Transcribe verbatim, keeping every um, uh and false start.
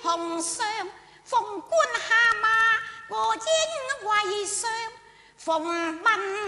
奉上，奉官下馬，我應為上，奉問。